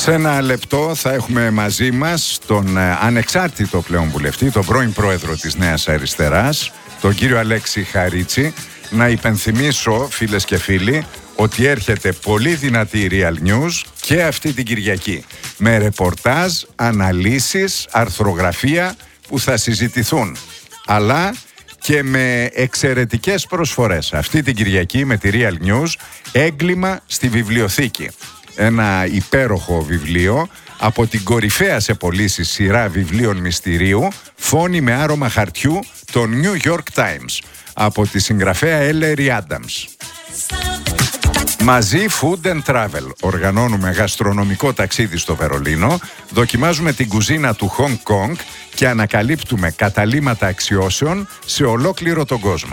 Σε ένα λεπτό θα έχουμε μαζί μας τον ανεξάρτητο πλέον βουλευτή, τον πρώην πρόεδρο της Νέας Αριστεράς, τον κύριο Αλέξη Χαρίτση. Να υπενθυμίσω, φίλες και φίλοι, ότι έρχεται πολύ δυνατή Real News και αυτή την Κυριακή, με ρεπορτάζ, αναλύσεις, αρθρογραφία που θα συζητηθούν, αλλά και με εξαιρετικές προσφορές. Αυτή την Κυριακή με τη Real News, έγκλημα στη βιβλιοθήκη. Ένα υπέροχο βιβλίο από την κορυφαία σε πωλήσεις σειρά βιβλίων μυστηρίου, Φόνοι με άρωμα χαρτιού, το New York Times, από τη συγγραφέα Ellery Adams. Μαζί Food and Travel. Οργανώνουμε γαστρονομικό ταξίδι στο Βερολίνο, δοκιμάζουμε την κουζίνα του Hong Kong και ανακαλύπτουμε καταλύματα αξιώσεων σε ολόκληρο τον κόσμο.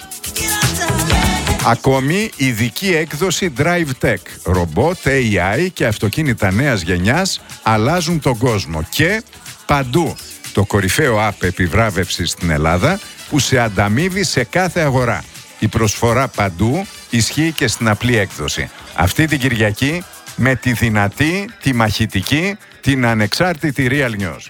Ακόμη ειδική έκδοση Drive Tech. Ρομπότ, AI και αυτοκίνητα νέας γενιάς αλλάζουν τον κόσμο. Και παντού το κορυφαίο app επιβράβευσης στην Ελλάδα που σε ανταμείβει σε κάθε αγορά. Η προσφορά παντού ισχύει και στην απλή έκδοση. Αυτή την Κυριακή με τη δυνατή, τη μαχητική, την ανεξάρτητη Real News.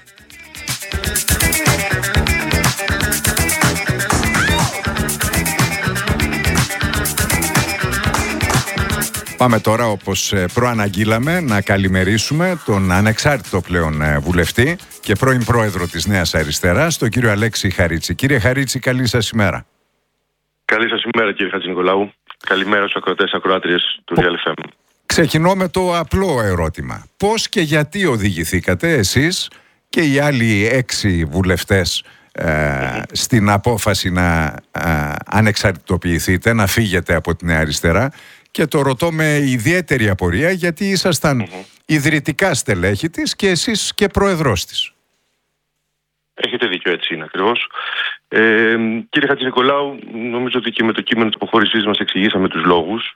Πάμε τώρα, όπως προαναγγείλαμε, να καλημερίσουμε τον ανεξάρτητο πλέον βουλευτή και πρώην πρόεδρο της Νέας Αριστεράς, τον κύριο Αλέξη Χαρίτση. Κύριε Χαρίτση, καλή σας ημέρα. Καλή σας ημέρα, κύριε Χατζηνικολάου. Καλημέρα στους ακροατές, ακροάτριες του Real FM. Ξεκινώ με το απλό ερώτημα. Πώς και γιατί οδηγηθήκατε εσείς και οι άλλοι 6 βουλευτές στην απόφαση να ανεξαρτητοποιηθείτε, να φύγετε από τη Νέα Αριστερά? Και το ρωτώ με ιδιαίτερη απορία, γιατί ήσασταν ιδρυτικά στελέχη της και εσείς και πρόεδρος της. Έχετε δίκιο, έτσι είναι ακριβώς. Κύριε Χατζηνικολάου, νομίζω ότι και με το κείμενο της αποχώρησής μας εξηγήσαμε τους λόγους.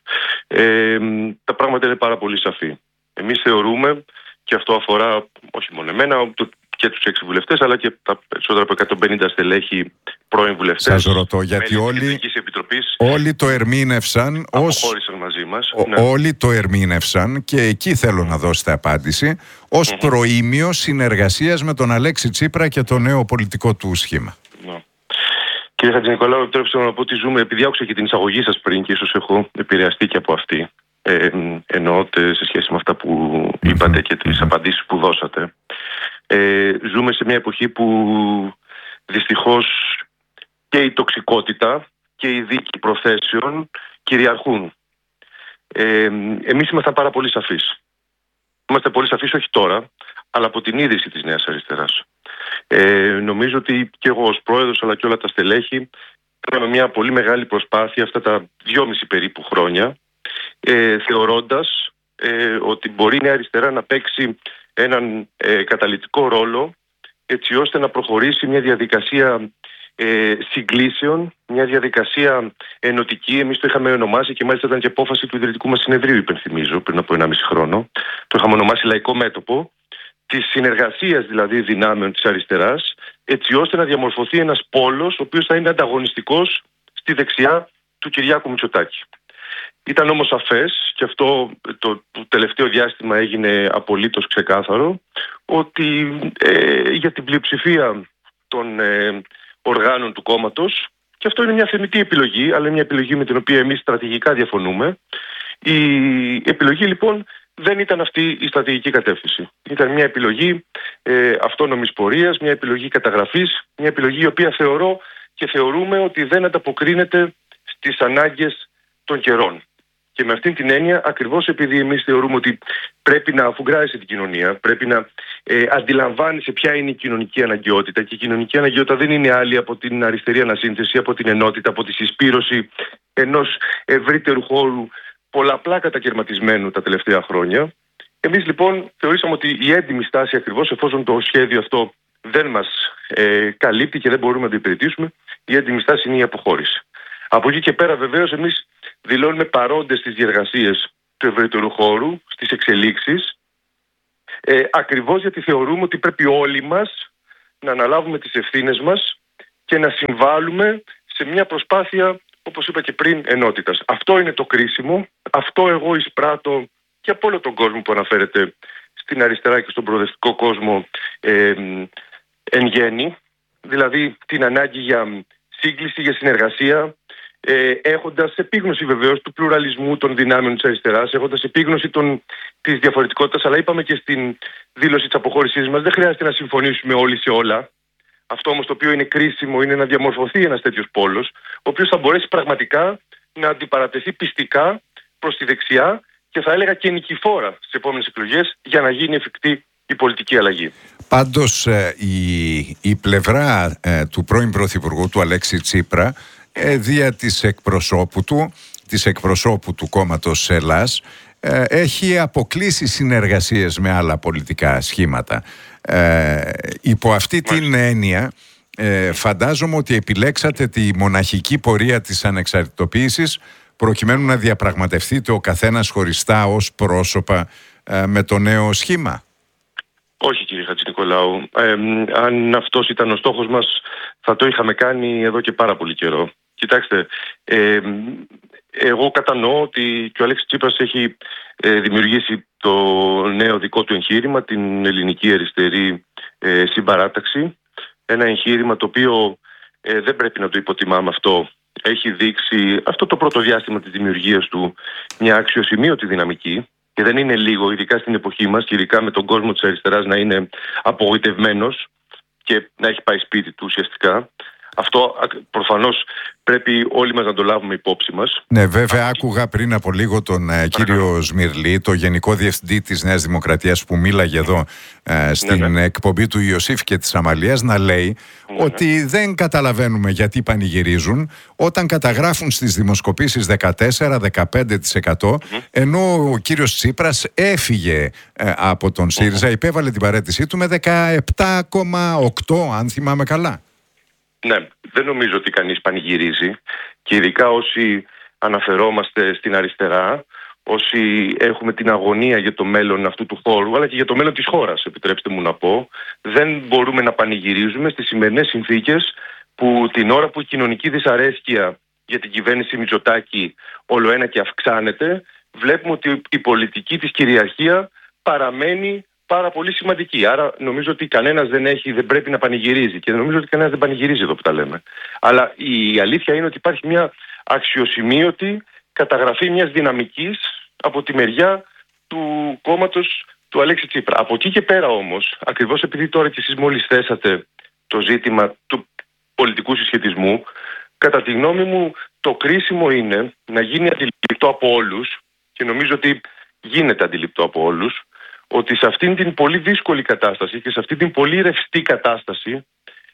Τα πράγματα είναι πάρα πολύ σαφή. Εμείς θεωρούμε, και αυτό αφορά όχι μόνο εμένα, και τους 6 βουλευτές, αλλά και τα περισσότερα από 150 στελέχη πρώην βουλευτές. Σας ρωτώ, γιατί όλοι το ερμήνευσαν αποχώρησαν μαζί μας. Όλοι το ερμήνευσαν, και εκεί θέλω να δώσετε απάντηση, ως προήμιο συνεργασίας με τον Αλέξη Τσίπρα και το νέο πολιτικό του σχήμα. Κύριε Χατζηνικολάου, επιτρέψτε να πω ότι ζούμε, επειδή άκουσα και την εισαγωγή σας πριν και ίσως έχω επηρεαστεί και από αυτή, εννοώ σε σχέση με αυτά που είπατε και τις απαντήσεις που δώσατε. Ζούμε σε μια εποχή που δυστυχώς και η τοξικότητα και η δίκη προθέσεων κυριαρχούν. Εμείς ήμασταν πάρα πολύ σαφείς. Είμαστε πολύ σαφείς όχι τώρα, αλλά από την ίδρυση της Νέας Αριστεράς. Νομίζω ότι και εγώ ως πρόεδρος, αλλά και όλα τα στελέχη, κάναμε μια πολύ μεγάλη προσπάθεια αυτά τα 2,5 περίπου χρόνια, θεωρώντας ότι μπορεί η Νέα Αριστερά να παίξει έναν καταλυτικό ρόλο, έτσι ώστε να προχωρήσει μια διαδικασία συγκλήσεων, μια διαδικασία ενωτική. Εμείς το είχαμε ονομάσει, και μάλιστα ήταν και απόφαση του ιδρυτικού μας συνεδρίου, υπενθυμίζω, πριν από 1,5 χρόνο. Το είχαμε ονομάσει Λαϊκό Μέτωπο, της συνεργασίας δηλαδή δυνάμεων της αριστεράς, έτσι ώστε να διαμορφωθεί ένας πόλος ο οποίος θα είναι ανταγωνιστικός στη δεξιά του Κυριάκου Μητσοτάκη. Ήταν όμως σαφές, και αυτό το τελευταίο διάστημα έγινε απολύτως ξεκάθαρο, ότι για την πλειοψηφία των οργάνων του κόμματος, και αυτό είναι μια θεμιτή επιλογή, αλλά μια επιλογή με την οποία εμείς στρατηγικά διαφωνούμε, η επιλογή λοιπόν δεν ήταν αυτή η στρατηγική κατεύθυνση. Ήταν μια επιλογή αυτόνομης πορείας, μια επιλογή καταγραφής, μια επιλογή η οποία θεωρώ και θεωρούμε ότι δεν ανταποκρίνεται στις ανάγκες των καιρών. Και με αυτήν την έννοια, ακριβώς επειδή εμείς θεωρούμε ότι πρέπει να αφουγκράζεσαι την κοινωνία, πρέπει να αντιλαμβάνεσαι ποια είναι η κοινωνική αναγκαιότητα, και η κοινωνική αναγκαιότητα δεν είναι άλλη από την αριστερή ανασύνθεση, από την ενότητα, από τη συσπήρωση ενός ευρύτερου χώρου πολλαπλά κατακαιρματισμένου τα τελευταία χρόνια. Εμείς λοιπόν θεωρήσαμε ότι η έντιμη στάση, ακριβώς εφόσον το σχέδιο αυτό δεν μας καλύπτει και δεν μπορούμε να το υπηρετήσουμε, η έντιμη στάση είναι η αποχώρηση. Από εκεί και πέρα, βεβαίως, εμείς δηλώνουμε παρόντες στις διεργασίες του ευρύτερου χώρου, στις εξελίξεις, ακριβώς γιατί θεωρούμε ότι πρέπει όλοι μας να αναλάβουμε τις ευθύνες μας και να συμβάλλουμε σε μια προσπάθεια, όπως είπα και πριν, ενότητας. Αυτό είναι το κρίσιμο, αυτό εγώ εισπράττω και από όλο τον κόσμο που αναφέρεται στην αριστερά και στον προοδευτικό κόσμο εν γέννη, δηλαδή την ανάγκη για σύγκληση, για συνεργασία, έχοντας επίγνωση βεβαίως του πλουραλισμού των δυνάμεων της αριστεράς, έχοντας επίγνωση της διαφορετικότητας, αλλά είπαμε και στην δήλωση της αποχώρησής μας, δεν χρειάζεται να συμφωνήσουμε όλοι σε όλα. Αυτό όμως το οποίο είναι κρίσιμο είναι να διαμορφωθεί ένας τέτοιος πόλος, ο οποίος θα μπορέσει πραγματικά να αντιπαρατεθεί πιστικά προς τη δεξιά και θα έλεγα και νικηφόρα στις επόμενες εκλογές για να γίνει εφικτή η πολιτική αλλαγή. Πάντως η πλευρά του πρώην Πρωθυπουργού, του Αλέξη Τσίπρα, δια της εκπροσώπου του κόμματος Ελλάς, έχει αποκλείσει συνεργασίες με άλλα πολιτικά σχήματα. Υπό αυτή την έννοια φαντάζομαι ότι επιλέξατε τη μοναχική πορεία της ανεξαρτητοποίησης προκειμένου να διαπραγματευτείτε ο καθένας χωριστά ως πρόσωπα με το νέο σχήμα. Όχι, κύριε Χατζηνικολάου. Αν αυτός ήταν ο στόχος μας, θα το είχαμε κάνει εδώ και πάρα πολύ καιρό. Κοιτάξτε, εγώ κατανοώ ότι και ο Αλέξης Τσίπρας έχει δημιουργήσει το νέο δικό του εγχείρημα, την ελληνική αριστερή συμπαράταξη. Ένα εγχείρημα το οποίο δεν πρέπει να το υποτιμάμε αυτό. Έχει δείξει αυτό το πρώτο διάστημα της δημιουργίας του μια αξιοσημείωτη δυναμική. Και δεν είναι λίγο, ειδικά στην εποχή μας και ειδικά με τον κόσμο της αριστεράς να είναι απογοητευμένος και να έχει πάει σπίτι του ουσιαστικά. Αυτό προφανώς πρέπει όλοι μας να το λάβουμε υπόψη μας. Ναι, βέβαια άκουγα πριν από λίγο τον κύριο Σμυρλή, το Γενικό Διευθυντή της Νέας Δημοκρατίας που μίλαγε εδώ στην εκπομπή του Ιωσήφ και της Αμαλίας να λέει ότι δεν καταλαβαίνουμε γιατί πανηγυρίζουν όταν καταγράφουν στις δημοσκοπήσεις 14-15% ενώ ο κύριος Τσίπρας έφυγε από τον ΣΥΡΙΖΑ, υπέβαλε την παραίτησή του με 17,8% αν θυμάμαι καλά. Ναι, δεν νομίζω ότι κανείς πανηγυρίζει και ειδικά όσοι αναφερόμαστε στην αριστερά, όσοι έχουμε την αγωνία για το μέλλον αυτού του χώρου αλλά και για το μέλλον της χώρας, επιτρέψτε μου να πω, δεν μπορούμε να πανηγυρίζουμε στις σημερινές συνθήκες που την ώρα που η κοινωνική δυσαρέσκεια για την κυβέρνηση Μητσοτάκη ολοένα και αυξάνεται, βλέπουμε ότι η πολιτική της κυριαρχία παραμένει πάρα πολύ σημαντική. Άρα νομίζω ότι κανένας δεν πρέπει να πανηγυρίζει και νομίζω ότι κανένας δεν πανηγυρίζει εδώ που τα λέμε. Αλλά η αλήθεια είναι ότι υπάρχει μια αξιοσημείωτη καταγραφή μιας δυναμικής από τη μεριά του κόμματος του Αλέξη Τσίπρα. Από εκεί και πέρα όμως, ακριβώς επειδή τώρα και εσείς μόλις θέσατε το ζήτημα του πολιτικού συσχετισμού, κατά τη γνώμη μου το κρίσιμο είναι να γίνει αντιληπτό από όλους και νομίζω ότι γίνεται αντιληπτό από όλους ότι σε αυτήν την πολύ δύσκολη κατάσταση και σε αυτήν την πολύ ρευστή κατάσταση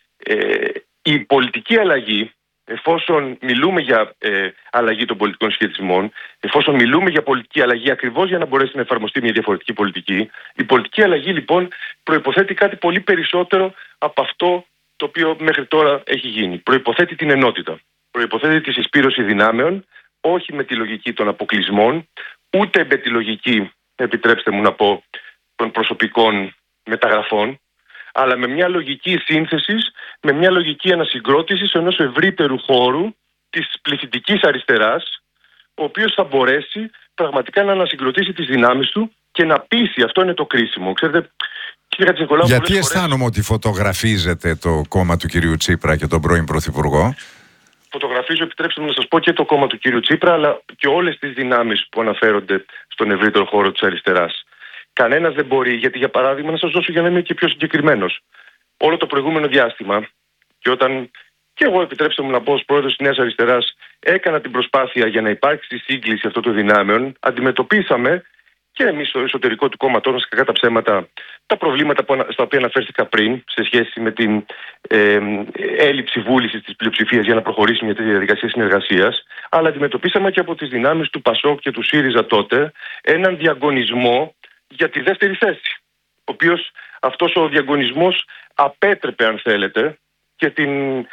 η πολιτική αλλαγή, εφόσον μιλούμε για αλλαγή των πολιτικών σχετισμών, εφόσον μιλούμε για πολιτική αλλαγή ακριβώς για να μπορέσει να εφαρμοστεί μια διαφορετική πολιτική, η πολιτική αλλαγή λοιπόν προϋποθέτει κάτι πολύ περισσότερο από αυτό το οποίο μέχρι τώρα έχει γίνει. Προϋποθέτει την ενότητα, προϋποθέτει τη συσπήρωση δυνάμεων, όχι με τη λογική των αποκλεισμών, ούτε με τη λογική, επιτρέψτε μου να πω, των προσωπικών μεταγραφών, αλλά με μια λογική σύνθεσης, με μια λογική ανασυγκρότησης ενός ευρύτερου χώρου της πληθυντικής αριστεράς, ο οποίος θα μπορέσει πραγματικά να ανασυγκροτήσει τις δυνάμεις του και να πείσει. Αυτό είναι το κρίσιμο. Ξέρετε, κύριε Χατζηνικολάου, γιατί αισθάνομαι ότι φωτογραφίζετε το κόμμα του κυρίου Τσίπρα και τον πρώην Πρωθυπουργό? Φωτογραφίζω, επιτρέψτε μου να σας πω, και το κόμμα του κύριου Τσίπρα, αλλά και όλες τις δυνάμεις που αναφέρονται στον ευρύτερο χώρο της αριστεράς. Κανένας δεν μπορεί, γιατί για παράδειγμα, να σας δώσω για να είμαι και πιο συγκεκριμένος, όλο το προηγούμενο διάστημα, και όταν και εγώ, επιτρέψτε μου να πω, ως πρόεδρος της Νέας Αριστεράς, έκανα την προσπάθεια για να υπάρξει σύγκληση αυτών των δυνάμεων, αντιμετωπίσαμε και εμείς στο εσωτερικό του κόμματός μας, κακά τα ψέματα, τα προβλήματα στα οποία αναφέρθηκα πριν, σε σχέση με την έλλειψη βούλησης της πλειοψηφίας για να προχωρήσει μια τέτοια διαδικασία συνεργασίας, αλλά αντιμετωπίσαμε και από τις δυνάμεις του ΠΑΣΟΚ και του ΣΥΡΙΖΑ τότε έναν διαγωνισμό για τη δεύτερη θέση, ο οποίος αυτός ο διαγωνισμός απέτρεπε, αν θέλετε, και την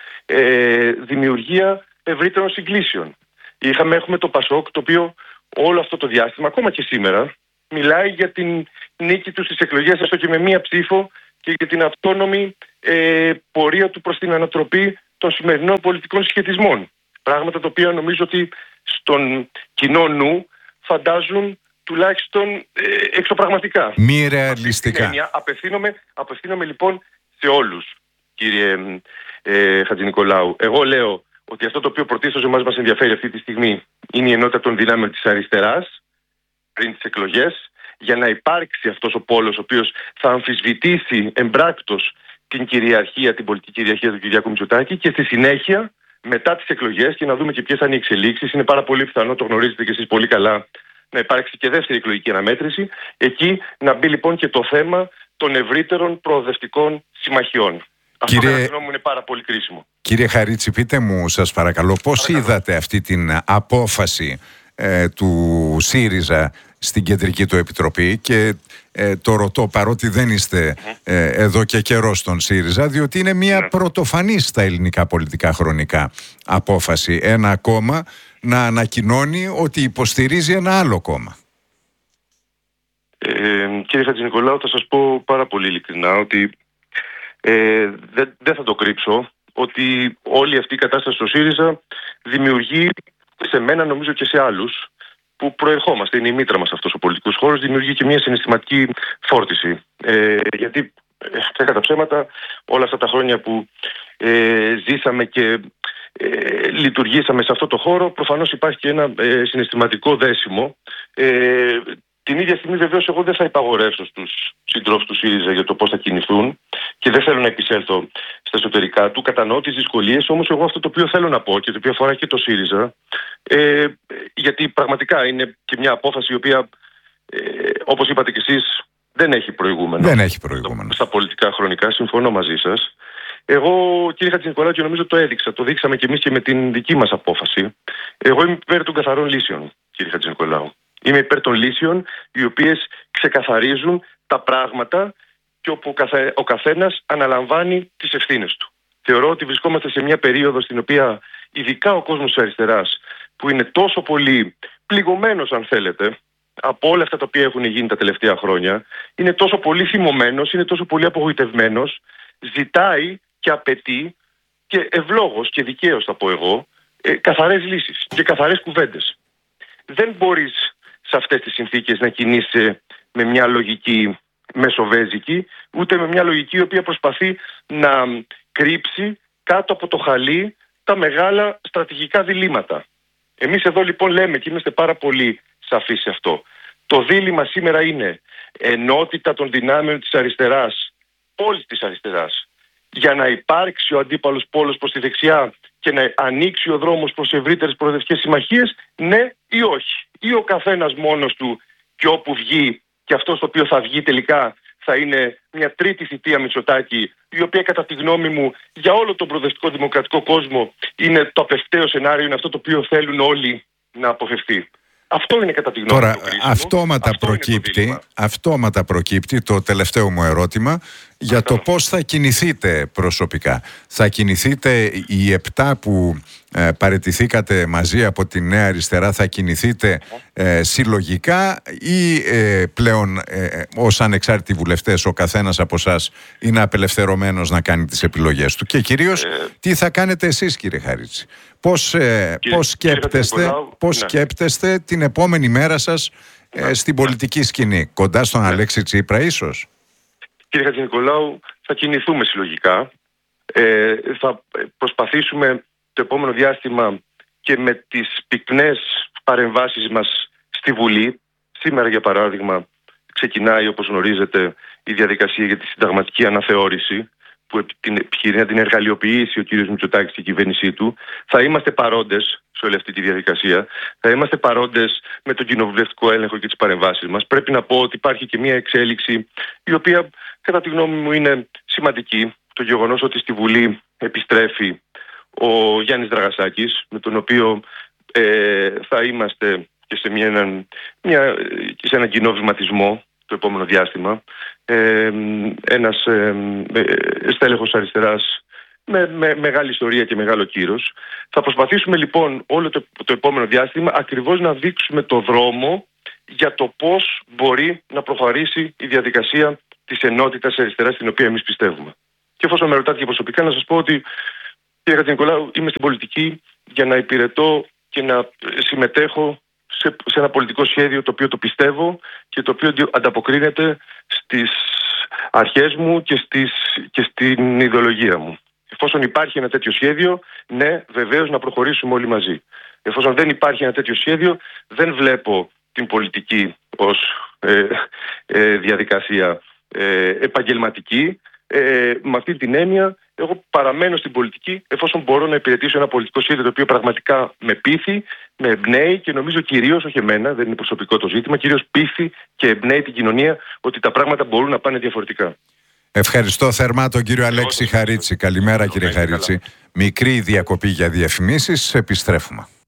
δημιουργία ευρύτερων συγκλήσεων. Έχουμε το ΠΑΣΟΚ, το οποίο όλο αυτό το διάστημα, ακόμα και σήμερα, μιλάει για την νίκη του στις εκλογές, έστω και με μία ψήφο, και για την αυτόνομη πορεία του προς την ανατροπή των σημερινών πολιτικών συσχετισμών. Πράγματα τα οποία νομίζω ότι στον κοινό νου φαντάζουν τουλάχιστον εξωπραγματικά. Μη ρεαλιστικά. Απευθύνομαι λοιπόν σε όλους, κύριε Χατζηνικολάου. Εγώ λέω ότι αυτό το οποίο πρωτίστως μας ενδιαφέρει αυτή τη στιγμή είναι η ενότητα των δυνάμεων της αριστεράς πριν τις εκλογές, για να υπάρξει αυτός ο πόλος ο οποίος θα αμφισβητήσει εμπράκτος την κυριαρχία, την πολιτική κυριαρχία του Κυριάκου Μητσοτάκη, και στη συνέχεια μετά τις εκλογές, και να δούμε και ποιες θα είναι οι εξελίξεις, είναι πάρα πολύ πιθανό, το γνωρίζετε και εσείς πολύ καλά, να υπάρξει και δεύτερη εκλογική αναμέτρηση. Εκεί να μπει λοιπόν και το θέμα των ευρύτερων προοδευτικών συμμαχιών. Αυτό κατά τη γνώμη μου είναι πάρα πολύ κρίσιμο. Κύριε Χαρίτση, πείτε μου σας παρακαλώ, πώς είδατε αυτή την απόφαση του ΣΥΡΙΖΑ στην κεντρική του επιτροπή, και το ρωτώ παρότι δεν είστε εδώ και καιρό στον ΣΥΡΙΖΑ, διότι είναι μια πρωτοφανή στα ελληνικά πολιτικά χρονικά απόφαση ένα κόμμα να ανακοινώνει ότι υποστηρίζει ένα άλλο κόμμα. Κύριε Χατζηνικολάου, θα σας πω πάρα πολύ ειλικρινά ότι δεν θα το κρύψω ότι όλη αυτή η κατάσταση στο ΣΥΡΙΖΑ δημιουργεί σε μένα, νομίζω και σε άλλους που προερχόμαστε, είναι η μήτρα μας αυτός ο πολιτικός χώρος, δημιουργεί και μια συναισθηματική φόρτιση. Γιατί κατά ψέματα όλα αυτά τα χρόνια που ζήσαμε και λειτουργήσαμε σε αυτό το χώρο, προφανώς υπάρχει και ένα συναισθηματικό δέσιμο. Την ίδια στιγμή βεβαίως εγώ δεν θα υπαγορεύσω στους συντρόφους του ΣΥΡΙΖΑ για το πώς θα κινηθούν και δεν θέλω να επισέλθω στα εσωτερικά του. Κατανοώ τις δυσκολίες, όμως εγώ αυτό το οποίο θέλω να πω και το οποίο αφορά και το ΣΥΡΙΖΑ, γιατί πραγματικά είναι και μια απόφαση η οποία, όπως είπατε κι εσείς, δεν έχει προηγούμενο. Δεν έχει προηγούμενο. Στα πολιτικά χρονικά, συμφωνώ μαζί σας. Εγώ, κύριε Χατζηνικολάου, και νομίζω το έδειξα, το δείξαμε κι εμείς και με την δική μας απόφαση. Εγώ είμαι υπέρ των καθαρών λύσεων, κύριε Χατζηνικολάου. Είμαι υπέρ των λύσεων οι οποίες ξεκαθαρίζουν τα πράγματα και όπου ο καθένας αναλαμβάνει τις ευθύνες του. Θεωρώ ότι βρισκόμαστε σε μια περίοδο στην οποία ειδικά ο κόσμος της αριστεράς, που είναι τόσο πολύ πληγωμένος, αν θέλετε, από όλα αυτά τα οποία έχουν γίνει τα τελευταία χρόνια, είναι τόσο πολύ θυμωμένος, είναι τόσο πολύ απογοητευμένος, ζητάει και απαιτεί, και ευλόγως και δικαίως θα πω εγώ, καθαρές λύσεις και καθαρές κουβέντες. Δεν μπορείς σε αυτές τις συνθήκες να κινείσαι με μια λογική μεσοβέζικη, ούτε με μια λογική η οποία προσπαθεί να κρύψει κάτω από το χαλί τα μεγάλα στρατηγικά διλήμματα. Εμείς εδώ λοιπόν λέμε, και είμαστε πάρα πολύ σαφείς σε αυτό, το δίλημμα σήμερα είναι ενότητα των δυνάμεων της αριστεράς, όλης της αριστεράς, για να υπάρξει ο αντίπαλος πόλος προς τη δεξιά και να ανοίξει ο δρόμος προς ευρύτερες προοδευτικές συμμαχίες, ναι ή όχι. Ή ο καθένας μόνος του, και όπου βγει, και αυτό το οποίο θα βγει τελικά θα είναι μια τρίτη θητεία Μητσοτάκη, η οποία κατά τη γνώμη μου για όλο τον προοδευτικό δημοκρατικό κόσμο είναι το απευκταίο σενάριο, είναι αυτό το οποίο θέλουν όλοι να αποφευθεί. Αυτό είναι κατά τη γνώμη μου. Τώρα, αυτόματα προκύπτει το τελευταίο μου ερώτημα για το πώς θα κινηθείτε προσωπικά. Θα κινηθείτε οι 7 που παραιτηθήκατε μαζί από τη Νέα Αριστερά, θα κινηθείτε συλλογικά, ή πλέον ως ανεξάρτητοι βουλευτές ο καθένας από εσάς είναι απελευθερωμένος να κάνει τις επιλογές του? Και κυρίως τι θα κάνετε εσείς, κύριε Χαρίτση? Πώς σκέπτεστε την επόμενη μέρα σας στην πολιτική σκηνή, κοντά στον Αλέξη Τσίπρα ίσως? Κύριε Χατζηνικολάου, θα κινηθούμε συλλογικά. Θα προσπαθήσουμε το επόμενο διάστημα και με τις πυκνές παρεμβάσεις μας στη Βουλή. Σήμερα, για παράδειγμα, ξεκινάει, όπως γνωρίζετε, η διαδικασία για τη συνταγματική αναθεώρηση, που επιχειρεί να την εργαλειοποιήσει ο κ. Μητσοτάκης και η κυβέρνησή του. Θα είμαστε παρόντες σε όλη αυτή τη διαδικασία. Θα είμαστε παρόντες με τον κοινοβουλευτικό έλεγχο και τις παρεμβάσεις μας. Πρέπει να πω ότι υπάρχει και μια εξέλιξη η οποία κατά τη γνώμη μου είναι σημαντική. Το γεγονός ότι στη Βουλή επιστρέφει ο Γιάννης Δραγασάκης, με τον οποίο θα είμαστε και σε έναν κοινό βηματισμό το επόμενο διάστημα. Ένας στέλεχος αριστεράς με μεγάλη ιστορία και μεγάλο κύρος. Θα προσπαθήσουμε λοιπόν όλο το επόμενο διάστημα ακριβώς να δείξουμε το δρόμο για το πώς μπορεί να προχωρήσει η διαδικασία της ενότητας αριστεράς, στην οποία εμείς πιστεύουμε. Και εφόσον με ρωτάτε και προσωπικά, να σας πω ότι, κύριε Χατζηνικολάου, είμαι στην πολιτική για να υπηρετώ και να συμμετέχω σε ένα πολιτικό σχέδιο το οποίο το πιστεύω και το οποίο ανταποκρίνεται στις αρχές μου και στην ιδεολογία μου. Εφόσον υπάρχει ένα τέτοιο σχέδιο, ναι, βεβαίως να προχωρήσουμε όλοι μαζί. Εφόσον δεν υπάρχει ένα τέτοιο σχέδιο, δεν βλέπω την πολιτική ως διαδικασία επαγγελματική. Με αυτή την έννοια, εγώ παραμένω στην πολιτική εφόσον μπορώ να υπηρετήσω ένα πολιτικό σχέδιο το οποίο πραγματικά με πείθει, με εμπνέει και νομίζω κυρίως, όχι εμένα, δεν είναι προσωπικό το ζήτημα, κυρίως πείθει και εμπνέει την κοινωνία ότι τα πράγματα μπορούν να πάνε διαφορετικά. Ευχαριστώ θερμά τον κύριο Αλέξη Χαρίτση. Καλημέρα κύριε Χαρίτση. Μικρή διακοπή για διαφημίσεις, επιστρέφουμε.